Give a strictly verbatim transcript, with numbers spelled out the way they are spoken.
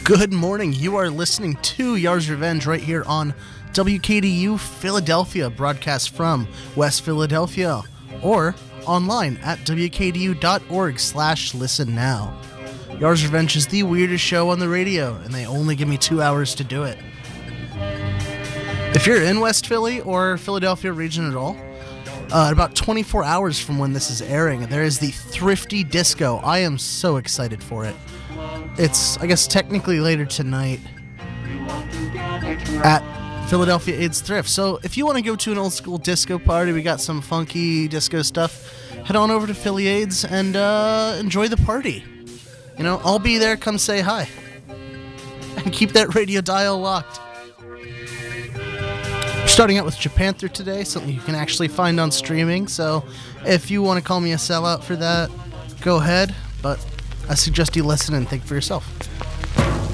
Good morning. You are listening to Yar's Revenge right here on W K D U Philadelphia, broadcast from West Philadelphia, or online at W K D U dot org slash listen now. Yar's Revenge is the weirdest show on the radio, and they only give me two hours to do it. If you're in West Philly or Philadelphia region at all, uh, about twenty-four hours from when this is airing, there is the Thrifty Disco. I am so excited for it. It's, I guess, technically later tonight at Philadelphia AIDS Thrift. So if you want to go to an old school disco party, we got some funky disco stuff, head on over to Philly AIDS and uh, enjoy the party. You know, I'll be there. Come say hi. And keep that radio dial locked. We're starting out with Japanther today, something you can actually find on streaming. So if you want to call me a sellout for that, go ahead. But I suggest you listen and think for yourself.